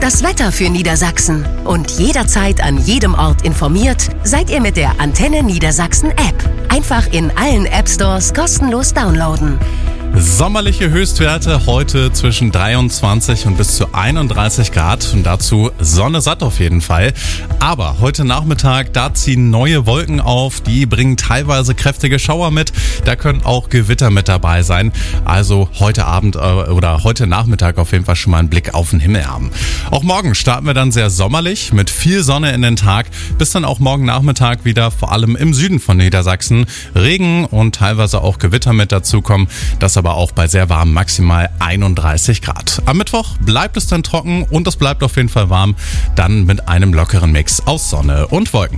das Wetter für Niedersachsen. Und jederzeit an jedem Ort informiert seid ihr mit der Antenne Niedersachsen App. Einfach in allen App-Stores kostenlos downloaden. Sommerliche Höchstwerte heute zwischen 23 und bis zu 31 Grad und dazu Sonne satt auf jeden Fall. Aber heute Nachmittag, da ziehen neue Wolken auf, die bringen teilweise kräftige Schauer mit. Da können auch Gewitter mit dabei sein. Also heute Abend oder heute Nachmittag auf jeden Fall schon mal einen Blick auf den Himmel haben. Auch morgen starten wir dann sehr sommerlich mit viel Sonne in den Tag. Bis dann auch morgen Nachmittag wieder vor allem im Süden von Niedersachsen Regen und teilweise auch Gewitter mit dazukommen. Das aber auch bei sehr warm, maximal 31 Grad. Am Mittwoch bleibt es dann trocken und es bleibt auf jeden Fall warm, dann mit einem lockeren Mix aus Sonne und Wolken.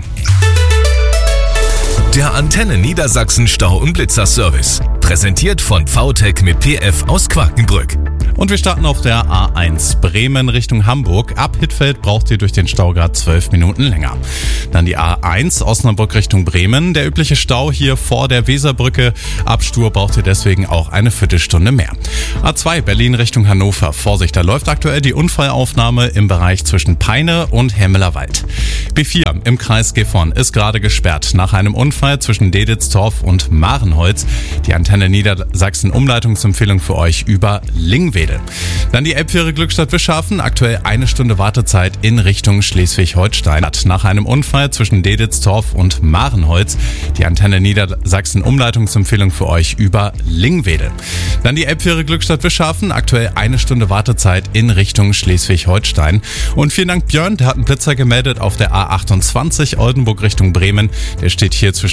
Der Antenne Niedersachsen Stau- und Blitzer-Service. Präsentiert von VTech mit PF aus Quakenbrück. Und wir starten auf der A1 Bremen Richtung Hamburg. Ab Hittfeld braucht ihr durch den Stau gerade 12 Minuten länger. Dann die A1 Osnabrück Richtung Bremen. Der übliche Stau hier vor der Weserbrücke. Ab Stur braucht ihr deswegen auch eine Viertelstunde mehr. A2 Berlin Richtung Hannover. Vorsicht, da läuft aktuell die Unfallaufnahme im Bereich zwischen Peine und Hemmelerwald. B4 im Kreis Gifhorn ist gerade gesperrt nach einem Unfall zwischen Deditztorf und Marenholz. Die Antenne Niedersachsen Umleitungsempfehlung für euch über Lingwedel. Dann die Elbfähre Glückstadt Wischhafen, aktuell 1 Stunde Wartezeit in Richtung Schleswig-Holstein. Nach einem Unfall zwischen Deditztorf und Marenholz. Die Antenne Niedersachsen Umleitungsempfehlung für euch über Lingwedel. Dann die Elbfähre Glückstadt Wischhafen, aktuell 1 Stunde Wartezeit in Richtung Schleswig-Holstein. Und vielen Dank Björn, der hat einen Blitzer gemeldet auf der A28 Oldenburg Richtung Bremen. Der steht hier zwischen